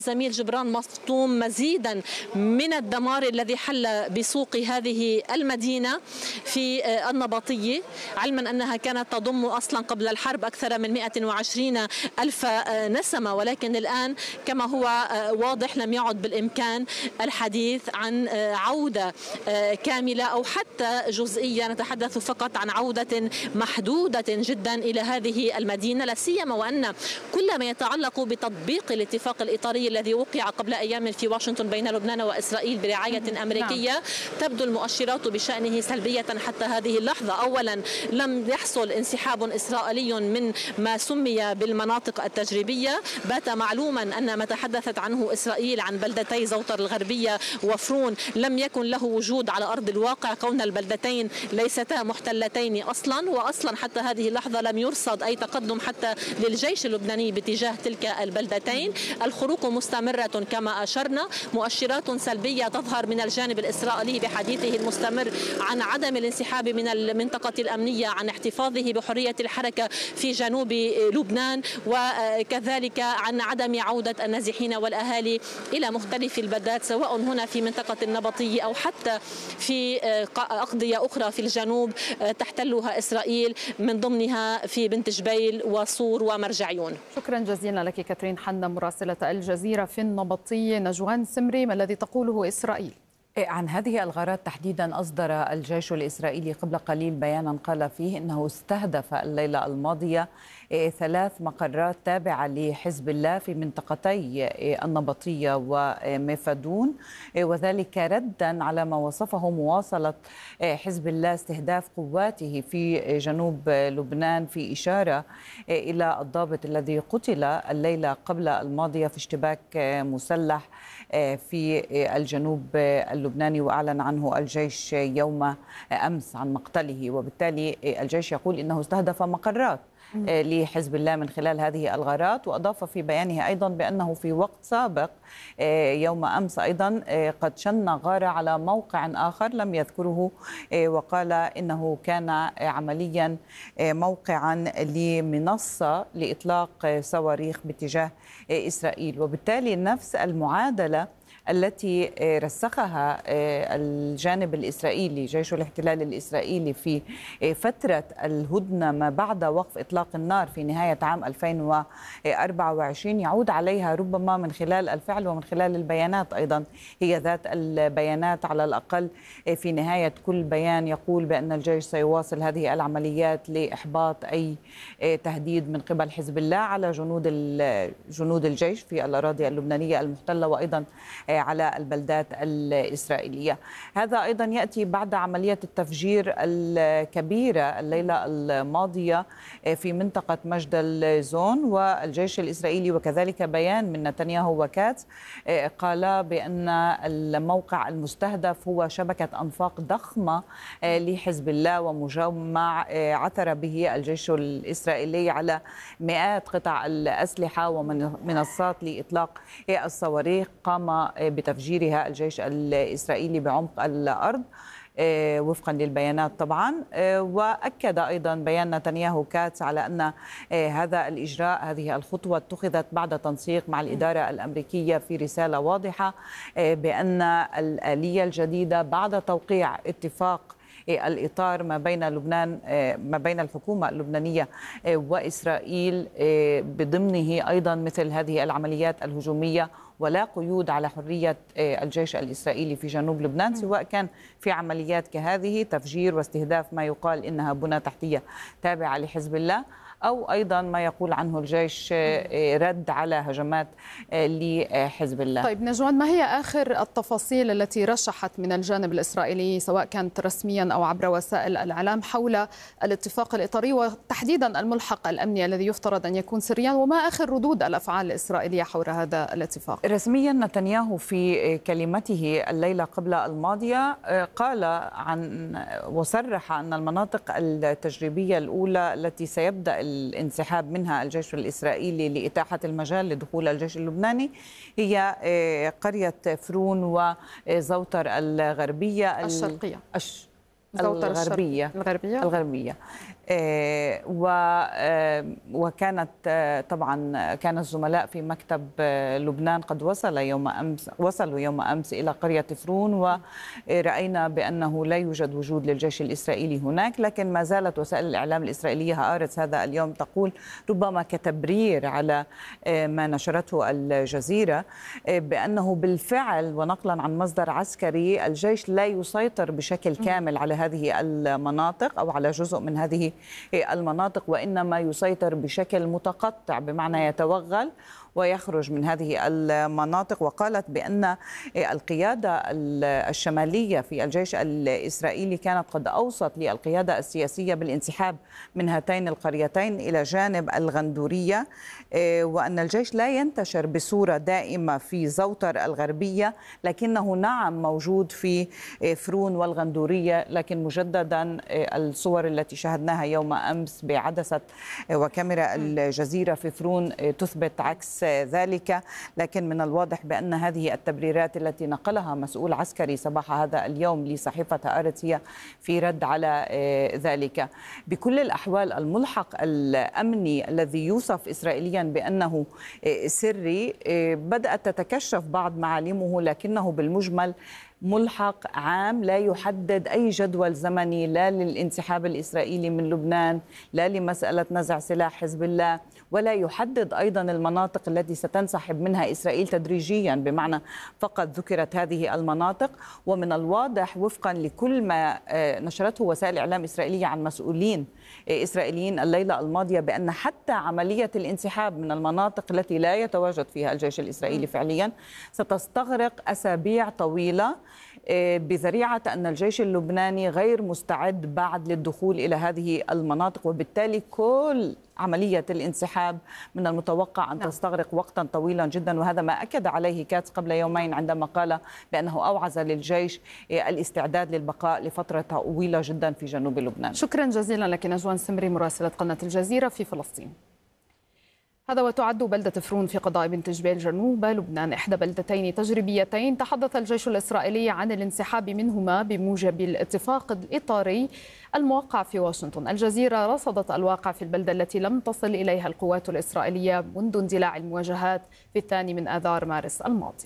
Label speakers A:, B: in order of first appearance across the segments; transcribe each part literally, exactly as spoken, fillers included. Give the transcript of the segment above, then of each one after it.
A: زميل جبران مصطوم مزيدا من الدمار الذي حل بسوق هذه المدينة في النبطية، علما أنها كانت تضم أصلا قبل الحرب أكثر من مئة وعشرين ألف نسمة، ولكن الآن كما هو واضح لم يعد بالإمكان الحديث عن عودة كاملة أو حتى جزئية، نتحدث فقط عن عودة محدودة جدا إلى هذه المدينة، لا سيما وأن كل ما يتعلق بتطبيق الاتفاق الإطاري الذي وقع قبل أيام في واشنطن بين لبنان وإسرائيل برعاية أمريكية نعم. تبدو المؤشرات بشأنه سلبية حتى هذه اللحظة. أولا لم يحصل انسحاب إسرائيلي من ما سمي بالمناطق التجريبية، بات معلوما أن ما تحدثت عنه إسرائيل عن بلدتي زوطر الغربية وفرون لم يكن له وجود على أرض الواقع، كون البلدتين ليستا محتلتين أصلا، وأصلا حتى هذه اللحظة لم يرصد أي تقدم حتى للجيش اللبناني باتجاه تلك البلدتين. الخروق مستمرة كما أشرنا، مؤشرات سلبية تظهر من الجانب الإسرائيلي بحديثه المستمر عن عدم الانسحاب من المنطقة الأمنية، عن احتفاظه بحرية الحركة في جنوب لبنان، وكذلك عن عدم عودة النازحين والأهالي إلى مختلف البلدات سواء هنا في منطقة النبطية أو حتى في أقضية أخرى في الجنوب تحتلها إسرائيل، من ضمنها في بنت جبيل وصور ومرجعيون.
B: شكرا جزيلا لك كاترين حنا مراسلة الجزيرة في النبطية. نجوان سمري، ما الذي تقوله إسرائيل؟
C: عن هذه الغارات تحديدا أصدر الجيش الإسرائيلي قبل قليل بيانا قال فيه إنه استهدف الليلة الماضية ثلاث مقرات تابعة لحزب الله في منطقتي النبطية وميفادون، وذلك ردا على ما وصفه مواصلة حزب الله استهداف قواته في جنوب لبنان، في إشارة إلى الضابط الذي قتل الليلة قبل الماضية في اشتباك مسلح في الجنوب اللبناني، وأعلن عنه الجيش يوم أمس عن مقتله. وبالتالي الجيش يقول إنه استهدف مقرات لحزب الله من خلال هذه الغارات، وأضاف في بيانه أيضا بأنه في وقت سابق يوم أمس أيضا قد شن غارة على موقع آخر لم يذكره، وقال إنه كان عمليا موقعا لمنصة لإطلاق صواريخ باتجاه إسرائيل. وبالتالي نفس المعادلة التي رسخها الجانب الإسرائيلي، جيش الاحتلال الإسرائيلي، في فترة الهدنة ما بعد وقف إطلاق النار في نهاية عام ألفين وأربعة وعشرين، يعود عليها ربما من خلال الفعل ومن خلال البيانات أيضا. هي ذات البيانات على الأقل في نهاية كل بيان يقول بأن الجيش سيواصل هذه العمليات لإحباط أي تهديد من قبل حزب الله على جنود جنود الجيش في الأراضي اللبنانية المحتلة وأيضا على البلدات الإسرائيلية. هذا أيضا يأتي بعد عملية التفجير الكبيرة الليلة الماضية في منطقة مجد الزون، والجيش الإسرائيلي وكذلك بيان من نتنياهو وكاتس قال بأن الموقع المستهدف هو شبكة أنفاق ضخمة لحزب الله ومجمع عثر به الجيش الإسرائيلي على مئات قطع الأسلحة ومنصات لإطلاق الصواريخ قام بتفجيرها الجيش الإسرائيلي بعمق الأرض وفقا للبيانات طبعا. وأكد أيضا بيان نتنياهو كاتس على أن هذا الإجراء، هذه الخطوة اتخذت بعد تنسيق مع الإدارة الأمريكية في رسالة واضحة بأن الآلية الجديدة بعد توقيع اتفاق الإطار ما بين لبنان ما بين الحكومة اللبنانية وإسرائيل بضمنه أيضا مثل هذه العمليات الهجومية، ولا قيود على حرية الجيش الإسرائيلي في جنوب لبنان، سواء كان في عمليات كهذه تفجير واستهداف ما يقال إنها بنى تحتية تابعة لحزب الله، أو أيضا ما يقول عنه الجيش رد على هجمات لحزب الله.
B: طيب نجوان، ما هي آخر التفاصيل التي رشحت من الجانب الإسرائيلي سواء كانت رسميا أو عبر وسائل الإعلام حول الاتفاق الإطاري وتحديدا الملحق الأمني الذي يفترض أن يكون سريا، وما آخر ردود الأفعال الإسرائيلية حول هذا الاتفاق؟
C: رسميا نتنياهو في كلمته الليلة قبل الماضية قال عن وصرح أن المناطق التجريبية الأولى التي سيبدأ الانسحاب منها الجيش الإسرائيلي لإتاحة المجال لدخول الجيش اللبناني هي قرية فرون وزوطر الغربية
B: الشرقية
C: الش...
B: الغربية
C: الغربية الغربية وكانت طبعا كان الزملاء في مكتب لبنان قد وصل يوم امس وصلوا يوم امس الى قريه فرون، ورأينا بانه لا يوجد وجود للجيش الاسرائيلي هناك، لكن ما زالت وسائل الاعلام الاسرائيليه هآرتس هذا اليوم تقول ربما كتبرير على ما نشرته الجزيره بانه بالفعل ونقلا عن مصدر عسكري الجيش لا يسيطر بشكل كامل على هذه المناطق او على جزء من هذه المناطق، وإنما يسيطر بشكل متقطع بمعنى يتوغل ويخرج من هذه المناطق. وقالت بأن القيادة الشمالية في الجيش الإسرائيلي كانت قد أوصت للقيادة السياسية بالانسحاب من هاتين القريتين إلى جانب الغندورية، وأن الجيش لا ينتشر بصورة دائمة في زوتر الغربية، لكنه نعم موجود في فرون والغندورية. لكن مجددا الصور التي شاهدناها يوم أمس بعدسة وكاميرا الجزيرة في فرون تثبت عكس ذلك، لكن من الواضح بأن هذه التبريرات التي نقلها مسؤول عسكري صباح هذا اليوم لصحيفة هآرتس هي في رد على ذلك. بكل الأحوال الملحق الأمني الذي يوصف إسرائيليا بأنه سري بدأت تتكشف بعض معالمه، لكنه بالمجمل ملحق عام لا يحدد أي جدول زمني لا للانسحاب الإسرائيلي من لبنان، لا لمسألة نزع سلاح حزب الله، ولا يحدد أيضا المناطق التي ستنسحب منها إسرائيل تدريجيا، بمعنى فقط ذكرت هذه المناطق. ومن الواضح وفقا لكل ما نشرته وسائل الإعلام الإسرائيلية عن مسؤولين إسرائيليين الليلة الماضية بأن حتى عملية الانسحاب من المناطق التي لا يتواجد فيها الجيش الإسرائيلي فعليا ستستغرق أسابيع طويلة، بذريعة أن الجيش اللبناني غير مستعد بعد للدخول إلى هذه المناطق، وبالتالي كل عملية الانسحاب من المتوقع أن تستغرق وقتا طويلا جدا. وهذا ما أكد عليه كاتس قبل يومين عندما قال بأنه أوعز للجيش الاستعداد للبقاء لفترة طويلة جدا في جنوب لبنان.
B: شكرا جزيلا لك نجوان سمري مراسلة قناة الجزيرة في فلسطين. هذا وتعد بلدة فرون في قضاء بنت جبيل جنوب لبنان إحدى بلدتين تجريبيتين تحدث الجيش الإسرائيلي عن الانسحاب منهما بموجب الاتفاق الإطاري الموقع في واشنطن. الجزيرة رصدت الواقع في البلدة التي لم تصل إليها القوات الإسرائيلية منذ اندلاع المواجهات في الثاني من آذار مارس الماضي.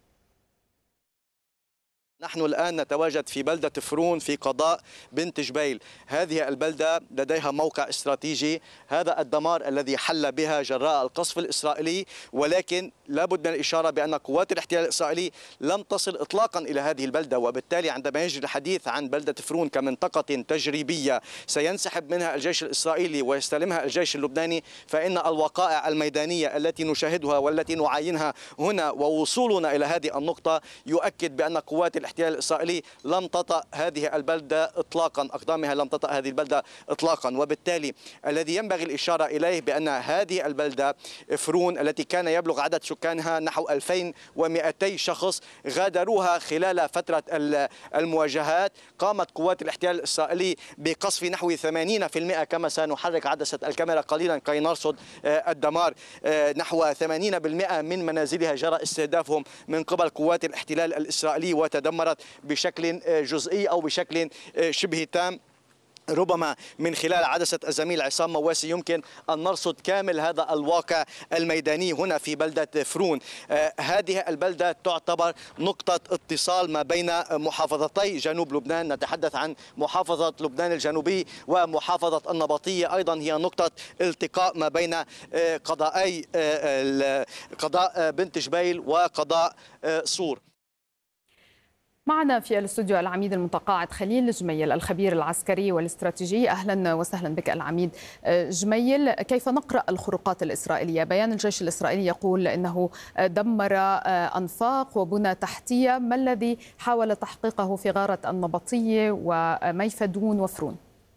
D: نحن الآن نتواجد في بلدة فرون في قضاء بنت جبيل. هذه البلدة لديها موقع استراتيجي، هذا الدمار الذي حل بها جراء القصف الإسرائيلي، ولكن لابد من الإشارة بأن قوات الاحتلال الإسرائيلي لم تصل إطلاقا إلى هذه البلدة، وبالتالي عندما يجري الحديث عن بلدة فرون كمنطقة تجريبية سينسحب منها الجيش الإسرائيلي ويستلمها الجيش اللبناني، فإن الوقائع الميدانية التي نشاهدها والتي نعاينها هنا ووصولنا إلى هذه النقطة يؤكد بأن قوات الاحتلال الإسرائيلي لم تطأ هذه البلدة إطلاقا، أقدامها لم تطأ هذه البلدة إطلاقا. وبالتالي الذي ينبغي الإشارة إليه بأن هذه البلدة فرون التي كان يبلغ عدد سكانها نحو ألفين ومئتي شخص غادروها خلال فترة المواجهات. قامت قوات الاحتلال الإسرائيلي بقصف نحو ثمانين بالمئة، كما سنحرك عدسة الكاميرا قليلا كي نرصد الدمار، نحو ثمانين بالمئة من منازلها جرى استهدافهم من قبل قوات الاحتلال الإسرائيلي وتدمرت بشكل جزئي أو بشكل شبه تام. ربما من خلال عدسة الزميل عصام مواسي يمكن أن نرصد كامل هذا الواقع الميداني هنا في بلدة فرون. آه هذه البلدة تعتبر نقطة اتصال ما بين محافظتي جنوب لبنان، نتحدث عن محافظة لبنان الجنوبي ومحافظة النبطية، أيضا هي نقطة التقاء ما بين آه قضائي آه قضاء بنت جبيل وقضاء آه صور.
B: معنا في الاستوديو العميد المتقاعد خليل جميل الخبير العسكري والاستراتيجي. أهلا وسهلا بك العميد جميل. كيف نقرأ الخروقات الإسرائيلية؟ بيان الجيش الإسرائيلي يقول أنه دمر أنفاق وبنى تحتية، ما الذي حاول تحقيقه في غارة النبطية وميفدون وفرون؟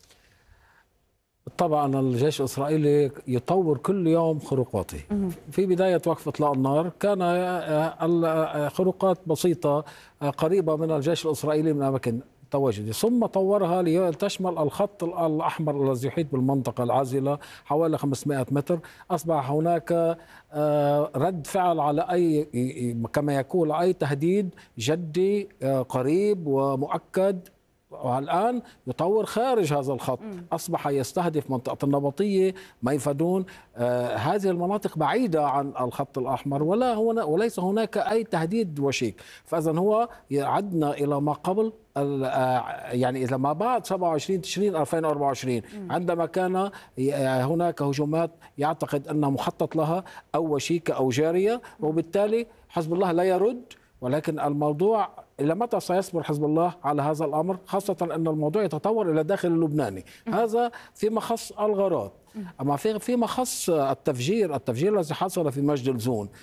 E: طبعا الجيش الإسرائيلي يطور كل يوم خروقاته. في بداية وقف إطلاق النار كان الخروقات بسيطة قريبة من الجيش الإسرائيلي من أماكن تواجده، ثم طورها لتشمل الخط الأحمر الذي يحيط بالمنطقة العازلة حوالي خمسمئة متر. أصبح هناك رد فعل على أي كما يقول أي تهديد جدي قريب ومؤكد والآن يطور خارج هذا الخط، أصبح يستهدف منطقة النبطية، ميفدون. آه هذه المناطق بعيدة عن الخط الأحمر، ولا هنا وليس هناك أي تهديد وشيك. فإذا هو يعدنا إلى ما قبل، يعني إذا ما بعد سبعة وعشرين تشرين ألفين وأربعة وعشرين، عندما كان هناك هجومات يعتقد أنها مخطط لها أو وشيكة أو جارية، وبالتالي حزب الله لا يرد. ولكن الموضوع إلى متى سيصبر حزب الله على هذا الأمر، خاصة أن الموضوع يتطور إلى داخل اللبناني. هذا فيما خص الغارات. أما فيما خص التفجير التفجير الذي حصل في مجد الزون،